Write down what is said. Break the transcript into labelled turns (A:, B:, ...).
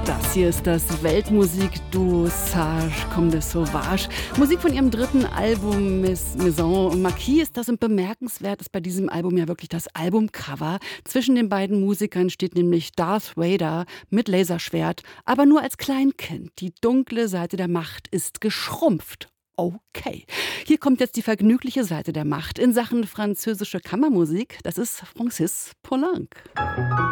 A: Das hier ist das Weltmusikduo Sage comme des Sauvages. Musik von ihrem dritten Album Maison Marquis ist das, und bemerkenswert ist bei diesem Album ja wirklich das Albumcover. Zwischen den beiden Musikern steht nämlich Darth Vader mit Laserschwert, aber nur als Kleinkind. Die dunkle Seite der Macht ist geschrumpft. Okay, hier kommt jetzt die vergnügliche Seite der Macht in Sachen französische Kammermusik. Das ist Francis Poulenc.